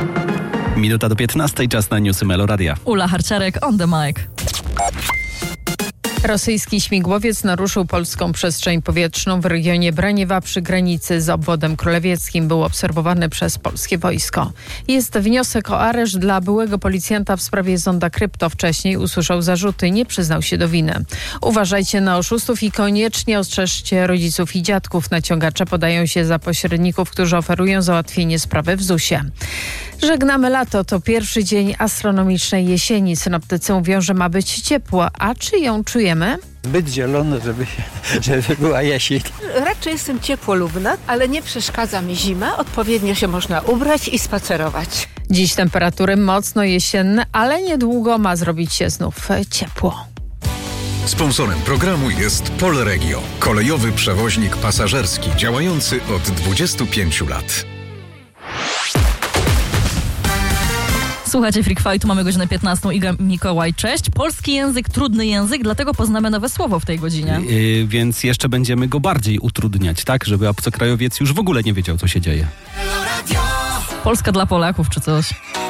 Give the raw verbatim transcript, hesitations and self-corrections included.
Minuta do piętnastej, czas na newsy Meloradia. Ula Harciarek, on the mic. Rosyjski śmigłowiec naruszył polską przestrzeń powietrzną w regionie Braniewa przy granicy z obwodem królewieckim. Był obserwowany przez polskie wojsko. Jest wniosek o areszt dla byłego policjanta w sprawie zonda krypto. Wcześniej usłyszał zarzuty, nie przyznał się do winy. Uważajcie na oszustów i koniecznie ostrzeżcie rodziców i dziadków. Naciągacze podają się za pośredników, którzy oferują załatwienie sprawy w zusie. Żegnamy lato. To pierwszy dzień astronomicznej jesieni. Synoptycy mówią, że ma być ciepło. A czy ją czujemy? Zbyt zielono, żeby, żeby była jesień. Raczej jestem ciepłolubna, ale nie przeszkadza mi zima. Odpowiednio się można ubrać i spacerować. Dziś temperatury mocno jesienne, ale niedługo ma zrobić się znów ciepło. Sponsorem programu jest Polregio, kolejowy przewoźnik pasażerski działający od dwudziestu pięciu lat. Słuchajcie Freak Fightu, mamy godzinę piętnastą. Iga Mikołaj, cześć. Polski język, trudny język, dlatego poznamy nowe słowo w tej godzinie. Yy, więc jeszcze będziemy go bardziej utrudniać, tak? Żeby obcokrajowiec już w ogóle nie wiedział, co się dzieje. Polska dla Polaków czy coś.